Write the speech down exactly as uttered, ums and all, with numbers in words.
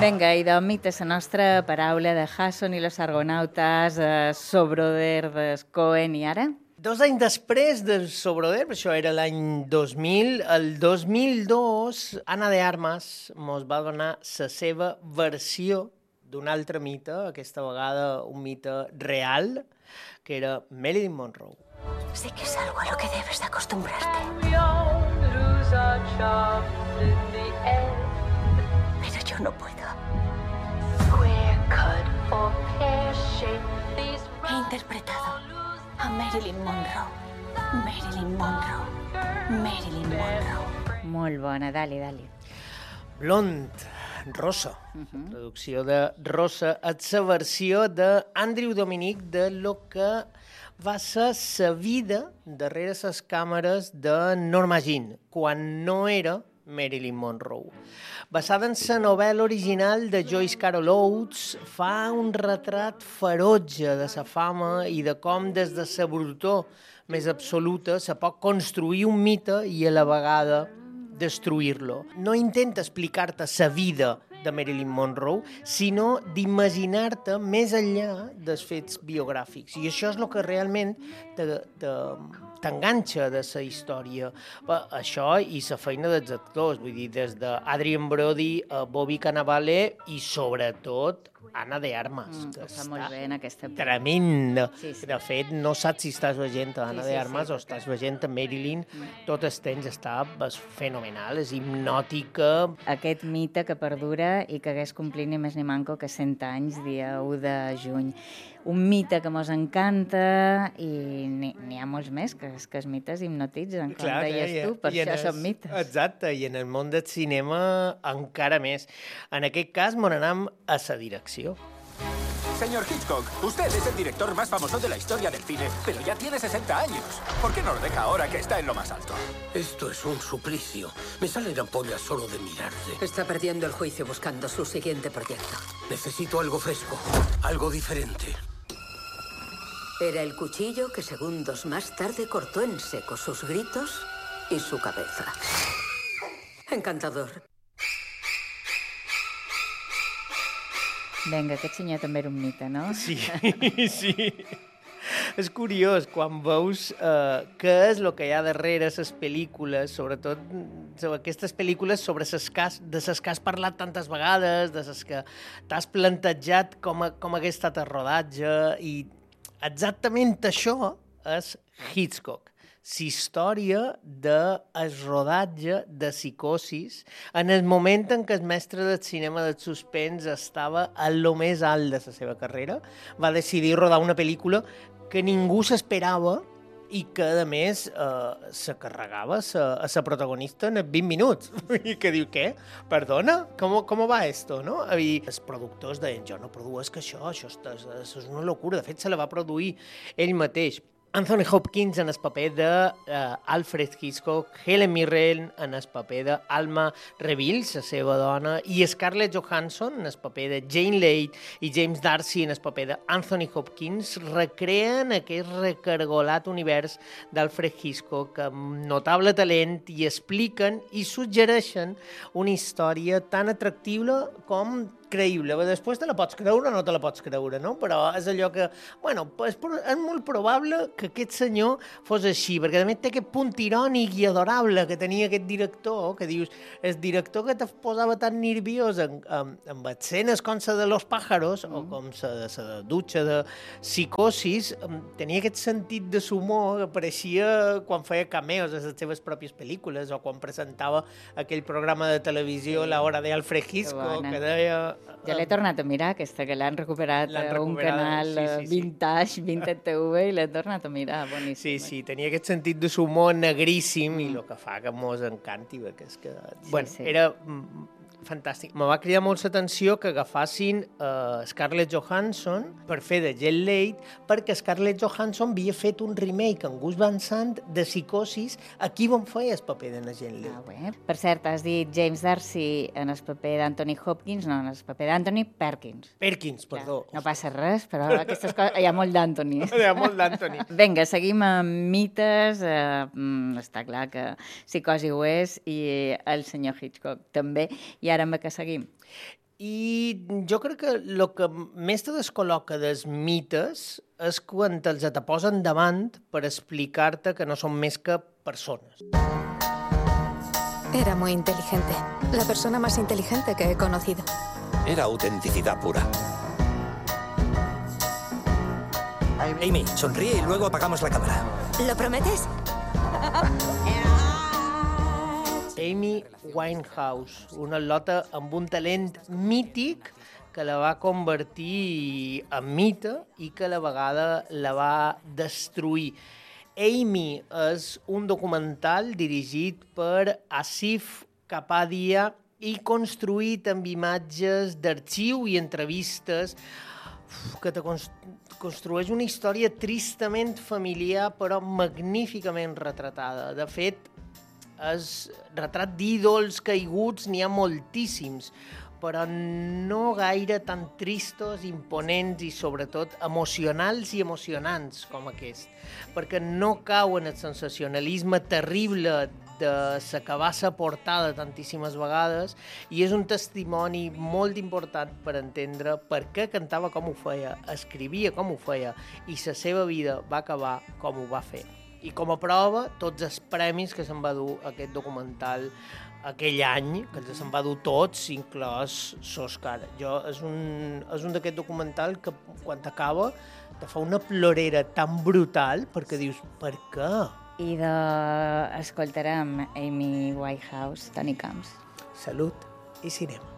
Vinga, i de mites la nostra paraula de Hasson i los argonautes, eh, Sobroder de Cohen i ara? Dos anys després de Sobroder, això era l'any dos mil, el dos mil dos, Ana de Armas mos va donar la seva versió d'un altre mite, aquesta vegada un mite real, que era Marilyn Monroe. Sé que es algo a lo que debes de acostumbrarte. Pero yo no puedo. He interpretado a Marilyn Monroe. Marilyn Monroe. Marilyn Monroe. Molt bona, dali, dali. Blond, rosa. Uh-huh. Traducció de rosa. És la versió d'Andrew Dominic de lo que va ser la vida darrere les càmeres de Norma Jean, quan no era Marilyn Monroe. Basada en la novel·la original de Joyce Carol Oates, fa un retrat ferotge de la fama i de com des de la brutor més absoluta se pot construir un mite i a la vegada destruir-lo. No intenta explicar-te la vida de Marilyn Monroe, sinó d'imaginar-te més enllà dels fets biogràfics. I això és el que realment te, te, t'enganxa de la història. Això i la feina dels actors, vull dir, des d'Adrien Brody a Bobby Cannavale i sobretot Ana de Armas, Mm, que ho fa està molt bé en aquesta pel·lícula. tremenda. Sí, sí. De fet, no saps si estàs veient a Ana Sí, sí, de Armas sí, o estàs veient a Marilyn. Tot el temps està és fenomenal, és hipnòtica. Aquest mite que perdura i que hagués complit ni més ni manco que cent anys, dia u de juny. Un mite que mos encanta i n'hi n'hi ha molts més, que, que els mites hipnotitzen, com Clar, deies clar, tu, per i en això el- són mites. Exacte, i en el món del cinema encara més. En aquest cas, mon anam a la direcció. Señor Hitchcock, usted es el director más famoso de la historia del cine, pero ya tiene sesenta años. ¿Por qué no lo deja ahora que está en lo más alto? Esto es un suplicio. Me salen ampollas solo de mirarte. Está perdiendo el juicio buscando su siguiente proyecto. Necesito algo fresco, algo diferente. Era el cuchillo que segundos más tarde cortó en seco sus gritos y su cabeza. Encantador. Vinga, aquest senyor també era un mite, no? Sí, sí. És curiós quan veus eh, què és el que hi ha darrere les pel·lícules, sobretot sobre aquestes pel·lícules sobre ses cas, de les que has parlat tantes vegades, de les que t'has plantejat com, a, com hagués estat el rodatge, i exactament això és Hitchcock. La història del rodatge de Psicosis en el moment en què el mestre del cinema del suspens estava a lo més alt de la seva carrera. Va decidir rodar una pel·lícula que ningú s'esperava i que, a més, eh, se carregava sa, a la protagonista en vint minuts. I que diu, què? Perdona? Com, com va esto? No? I els productors deien, jo no produeix que això, això és, és una locura. De fet, se la va produir ell mateix. Anthony Hopkins en el paper d'Alfred uh, Hitchcock, Helen Mirren en el paper d'Alma Reville, la seva dona, i Scarlett Johansson en el paper de Jane Leigh i James Darcy en el paper d'Anthony Hopkins recreen aquest recargolat univers d'Alfred Hitchcock amb notable talent i expliquen i suggereixen una història tan atractiva com creïble. Després te la pots creure o no te la pots creure, no? Però és allò que, bueno, és, és molt probable que aquest senyor fos així, perquè a més té aquest punt irònic i adorable que tenia aquest director, que dius, el director que te posava tan nerviós en, en, en escenes com la de Los Pájaros mm. o com la de dutxa de Psicosis, tenia aquest sentit de l'humor que apareixia quan feia cameos a les seves pròpies pel·lícules o quan presentava aquell programa de televisió sí. La hora de Alfred Hitchcock, que deia... Jo l'he tornat a mirar, aquesta, que l'han recuperat a un canal sí, sí, sí. Vintage, Vintage T V, i l'he tornat a mirar, boníssim. Sí, sí, tenia aquest sentit de l'humor negríssim mm. i el que fa que mos encanti, perquè és que... Sí, bueno, sí. Era fantàstic. Me va cridar molt l'atenció que agafassin uh, Scarlett Johansson per fer de Jane Leigh, perquè Scarlett Johansson havia fet un remake amb Gus Van Sant de Psicosis, aquí on feia el paper de Jane Leigh. Ah, bé. Per cert, has dit James Darcy en el paper d'Anthony Hopkins, no, en el paper d'Anthony Perkins. Perkins, perdó. Ja, no passa res, però aquestes coses... Hi ha molt d'Anthony. Hi ha molt d'Anthony. Vinga, seguim amb mites. Eh, està clar que Psicosi ho és i el senyor Hitchcock també. I ara amb què seguim? I jo crec que el que més te descol·loca dels mites és quan te'ls te posen davant per explicar-te que no són més que persones. Era muy inteligente. La persona más inteligente que he conocido. Era autenticidad pura. Amy, sonríe y luego apagamos la cámara. ¿Lo prometes? Amy Winehouse, una lota amb un talent mític que la va convertir en mite i que a la vegada la va destruir. Amy és un documental dirigit per Asif Kapadia i construït amb imatges d'arxiu i entrevistes que te construeix una història tristament familiar però magníficament retratada. De fet, és retrat d'ídols caiguts, n'hi ha moltíssims, però no gaire tan tristos, imponents i sobretot emocionals i emocionants com aquest, perquè no cau en el sensacionalisme terrible de la que va ser portada tantíssimes vegades i és un testimoni molt important per entendre per què cantava com ho feia, escrivia com ho feia i la seva vida va acabar com ho va fer. I com a prova, tots els premis que se'n va dur aquest documental aquell any, que se'n va dur tots, inclòs l'Òscar. Jo, és un, és un d'aquest documental que quan t'acaba te fa una plorera tan brutal perquè dius, per què? I de... escoltarem Amy Winehouse, Toni Camps. Salut i cinema.